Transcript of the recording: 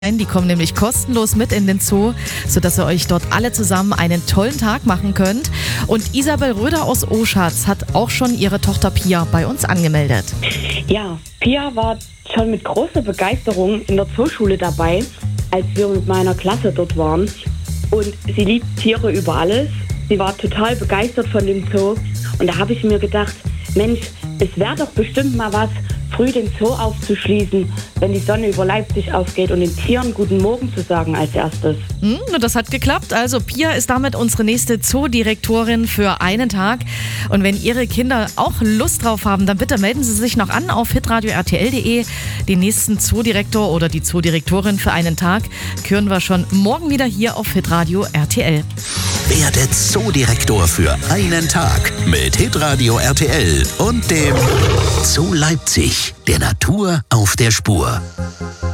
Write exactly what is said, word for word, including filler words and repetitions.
Die kommen nämlich kostenlos mit in den Zoo, sodass ihr euch dort alle zusammen einen tollen Tag machen könnt. Und Isabel Röder aus Oschatz hat auch schon ihre Tochter Pia bei uns angemeldet. Ja, Pia war schon mit großer Begeisterung in der Zooschule dabei, als wir mit meiner Klasse dort waren. Und sie liebt Tiere über alles. Sie war total begeistert von dem Zoo. Und da habe ich mir gedacht, Mensch, es wäre doch bestimmt mal was, früh den Zoo aufzuschließen, wenn die Sonne über Leipzig aufgeht und den Tieren guten Morgen zu sagen als erstes. Hm, das hat geklappt. Also Pia ist damit unsere nächste Zoodirektorin für einen Tag. Und wenn Ihre Kinder auch Lust drauf haben, dann bitte melden Sie sich noch an auf hitradio r t l punkt de. Den nächsten Zoodirektor oder die Zoodirektorin für einen Tag hören wir schon morgen wieder hier auf Hitradio R T L. Werde Zoodirektor für einen Tag mit Hitradio R T L und dem Zoo Leipzig, der Natur auf der Spur.